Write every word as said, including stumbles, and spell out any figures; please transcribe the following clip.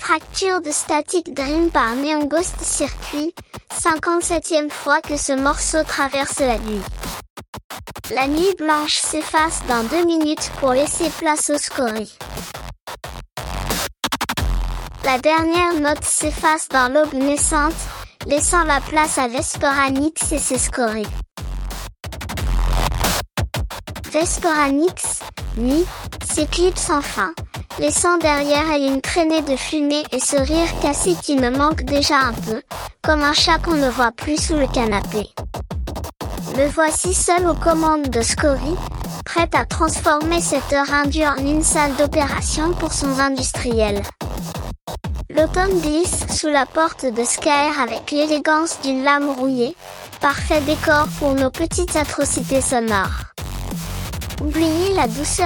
Fracture de Static Dream par Neon Ghost Circuit, cinquante-septième fois que ce morceau traverse la nuit. La nuit blanche s'efface dans deux minutes pour laisser place au scorie. La dernière note s'efface dans l'aube naissante, laissant la place à Vesperanix et ses scories. Vesperanix, nuit, s'éclipse enfin, laissant derrière elle une traînée de fumée et ce rire cassé qui me manque déjà un peu, comme un chat qu'on ne voit plus sous le canapé. Me voici seul aux commandes de Scorie, prête à transformer cette heure indue en une salle d'opération pour son industriel. L'automne glisse sous la porte de Skyr avec l'élégance d'une lame rouillée, parfait décor pour nos petites atrocités sonores. Oubliez la douceur